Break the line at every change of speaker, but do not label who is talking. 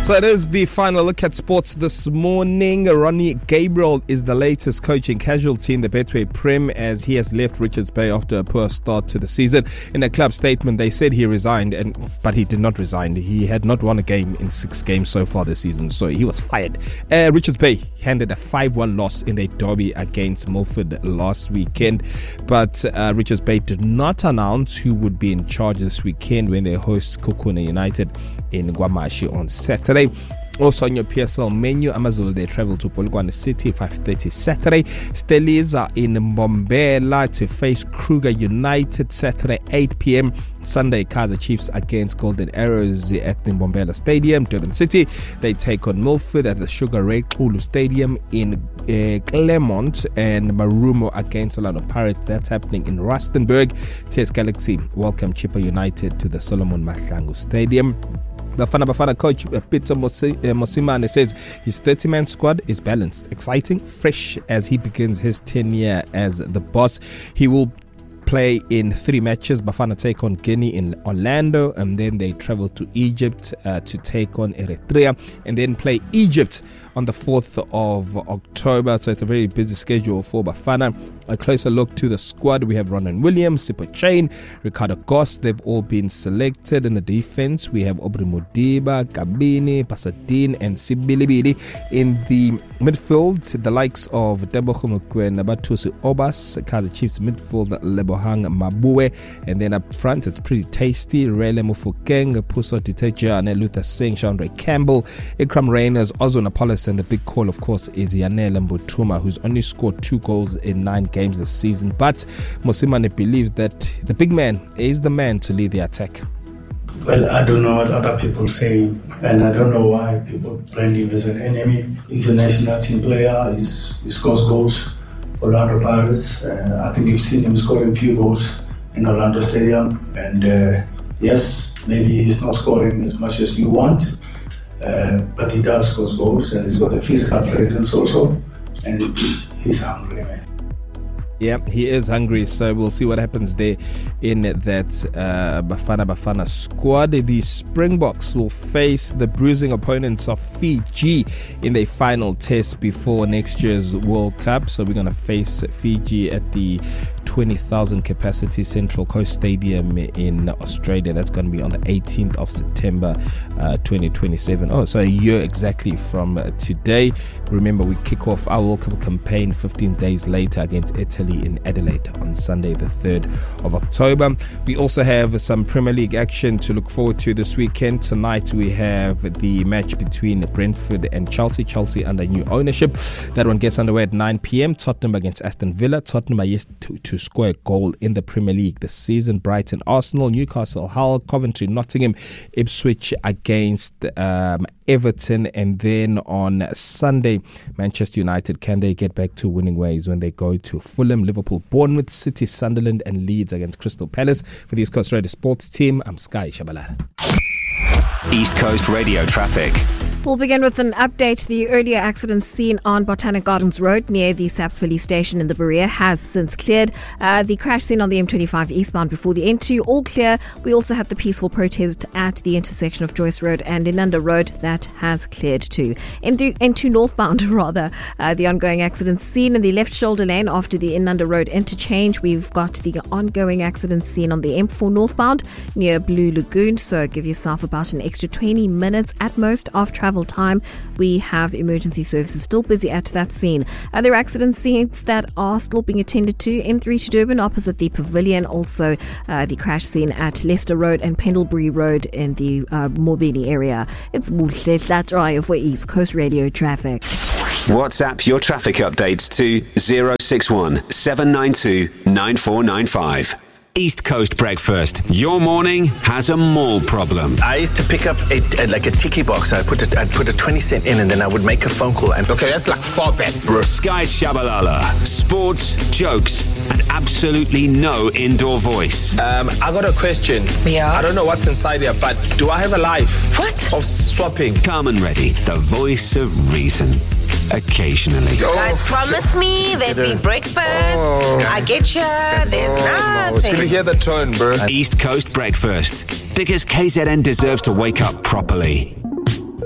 So it is the final look at sports this morning. Ronnie Gabriel is the latest coaching casualty in the Betway Prem as he has left Richards Bay after a poor start to the season. In a club statement, they said he resigned, but he did not resign. He had not won a game in 6 games so far this season, so he was fired. Richards Bay handed a 5-1 loss in their derby against Milford last weekend, but Richards Bay did not announce who would be in charge this weekend when they host Kukuna United in Guamashi on Saturday. Also on your PSL menu, Amazulu, they travel to Polokwane City 5:30 Saturday. Stelis are in Mbombela to face Kruger United Saturday 8 p.m. Sunday, Kaizer Chiefs against Golden Arrows at the Mbombela Stadium. Durban City, they take on Milford at the Sugar Ray Kulu Stadium in Claremont, and Marumo against Orlando Pirates. That's happening in Rustenburg. TS Galaxy welcome Chippa United to the Solomon Mahlangu Stadium. Bafana coach Peter Mosimane says his 30-man squad is balanced, exciting, fresh as he begins his tenure as the boss. He will play in 3 matches. Bafana take on Guinea in Orlando, and then they travel to Egypt to take on Eritrea, and then play Egypt on the 4th of October. So it's a very busy schedule for Bafana. A closer look to the squad, we have Ronan Williams, Sipho Chain, Ricardo Goss. They've all been selected. In the defense, we have Aubrey Modiba, Kabini, Pasadine, and Sibilibili. In the midfield, the likes of Deboho Mokwe, Nabatusi Obas, Kaizer Chiefs midfield, Lebohang Mabue. And then up front, it's pretty tasty. Rele Mufokeng, Puso Titeja, and Luther Singh, Chandra Campbell, Ikram Reyners, Ozone Apollos, and the big call, of course, is Yanele Mbutuma, who's only scored 2 goals in 9 games this season. But Mosimane believes that the big man is the man to lead the attack.
Well, I don't know what other people say, and I don't know why people brand him as an enemy. He's a national team player. He scores goals for Orlando Pirates. I think you've seen him scoring a few goals in Orlando Stadium. And yes, maybe he's not scoring as much as you want, but he does score goals, and he's got a physical presence also, and he's hungry, man.
Yeah, he is hungry, so we'll see what happens there in that Bafana squad. The Springboks will face the bruising opponents of Fiji in their final test before next year's World Cup. So we're going to face Fiji at the 20,000 capacity Central Coast Stadium in Australia. That's going to be on the 18th of September 2027. Oh, so a year exactly from today. Remember, we kick off our World Cup campaign 15 days later against Italy in Adelaide on Sunday the 3rd of October. We also have some Premier League action to look forward to this weekend. Tonight we have the match between Brentford and Chelsea. Chelsea under new ownership. That one gets underway at 9 p.m. Tottenham against Aston Villa. Tottenham are yet to score a goal in the Premier League this season. Brighton, Arsenal, Newcastle, Hull, Coventry, Nottingham, Ipswich against Everton. And then on Sunday, Manchester United, can they get back to winning ways when they go to Fulham, Liverpool, Bournemouth, City, Sunderland and Leeds against Crystal Palace? For the East Coast Radio Sports team, I'm Sky Shabalala.
East Coast Radio traffic.
We'll begin with an update. The earlier accident seen on Botanic Gardens Road near the SAPS police station in the Berea has since cleared. The crash seen on the M25 eastbound before the N2, all clear. We also had the peaceful protest at the intersection of Joyce Road and Inanda Road. That has cleared too. N2 northbound, the ongoing accident seen in the left shoulder lane after the Inanda Road interchange. We've got the ongoing accident seen on the M4 northbound near Blue Lagoon. So give yourself about an extra 20 minutes at most of travel time. We have emergency services still busy at that scene. Other accident scenes that are still being attended to: N3 to Durban opposite the Pavilion. Also the crash scene at Leicester Road and Pendlebury Road in the Morbini area. It's Buhle Drive for East Coast Radio traffic.
WhatsApp your traffic updates to 061 792 9495. East Coast Breakfast. Your morning has a mall problem.
I used to pick up a tiki box. I'd put a 20 cent in, and then I would make a phone call. And okay, that's like 4 bet, bro.
Sky Shabalala. Sports, jokes, and absolutely no indoor voice.
I got a question.
Yeah.
I don't know what's inside here, but do I have a life?
What?
Of swapping.
Carmen Reddy, the voice of reason. Occasionally.
You guys promised me there'd be breakfast. I get you. There's nothing.
Can you hear the tone, bro?
East Coast Breakfast. Because KZN deserves to wake up properly.